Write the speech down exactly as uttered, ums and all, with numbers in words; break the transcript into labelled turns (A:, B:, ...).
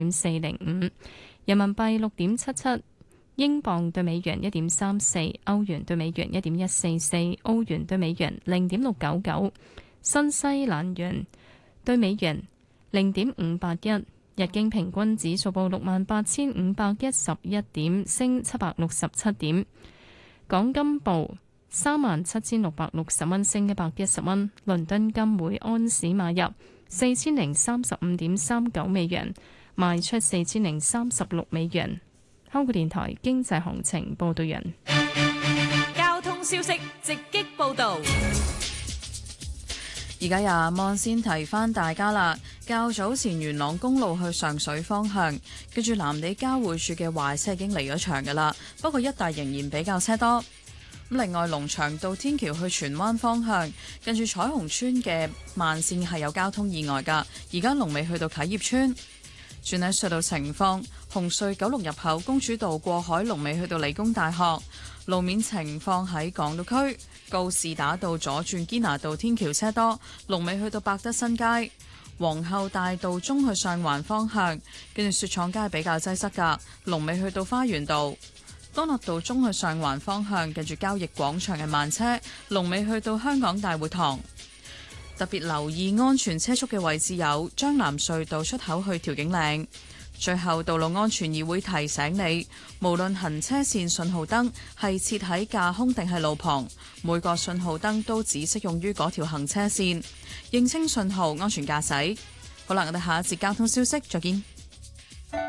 A: 點四零五，人民幣六點七七，英鎊對美元一點三四，歐元對美元一點一四四，澳元對美元零點六九九，新西蘭元對美元零點五八一。日經平均指數報六萬八千五百一十一點，升七百六十七點。港金報三萬七千六百六十蚊，升一百一十蚊。倫敦金每安士買入四千零三十五點三九美元，賣出四千零三十六美元。香港電台經濟行情報道人。
B: 交通消息直擊報道。
C: 而家有阿芒先提翻大家啦。較早前元朗公路去上水方向，跟住藍地交匯處嘅壞車已經離咗場噶啦，不過一帶仍然比較車多。咁另外龍翔道天橋去荃灣方向，跟住彩虹村嘅慢線係有交通意外噶，而家龍尾去到啟業村。轉喺隧道情況，紅隧九龍入口公主道過海龍尾去到理工大學。路面情況喺港島區告士打道左轉堅拿道天橋車多，龍尾去到百德新街。皇后大道中去上環方向，跟住雪廠街比較擠塞噶，龍尾去到花園道。干諾道中去上環方向，跟住交易廣場嘅慢車，龍尾去到香港大會堂。特別留意安全車速嘅位置有將藍隧道出口去調景嶺。最後，道路安全議會提醒你，無論行車線信號燈係設喺架空定係路旁，每個信號燈都只適用於嗰條行車線。認清信號，安全駕駛。好啦，我哋下一節交通消息再見。